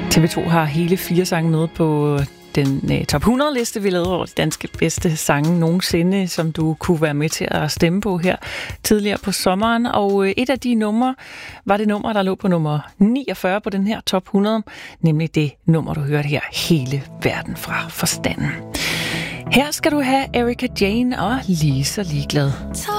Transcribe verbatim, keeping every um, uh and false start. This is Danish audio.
T V to har hele fire sange med på den uh, top hundrede liste, vi lavede over de danske bedste sange nogensinde, som du kunne være med til at stemme på her tidligere på sommeren. Og uh, et af de numre var det nummer, der lå på nummer niogfyrre på den her top hundrede, nemlig det nummer, du hørte her, Hele verden fra forstanden. Her skal du have Erika Jane og Lige så ligeglad.